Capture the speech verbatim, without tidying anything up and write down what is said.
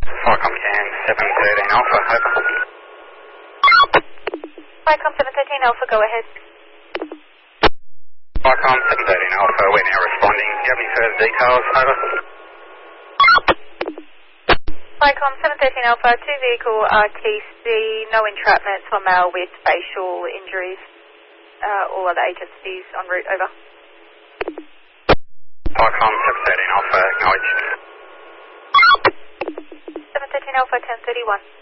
Flycom Cam seven thirteen Alpha, over. Flycom seven thirteen Alpha, go ahead. Flycom seven thirteen Alpha, we're now responding. Do you have any further details? Over. Flycom seven thirteen Alpha, two vehicle R T C, no entrapment for male with facial injuries. Uh, all other agencies en route, over. Flycom seven thirteen Alpha, acknowledged. seven thirteen Alpha, ten thirty-one.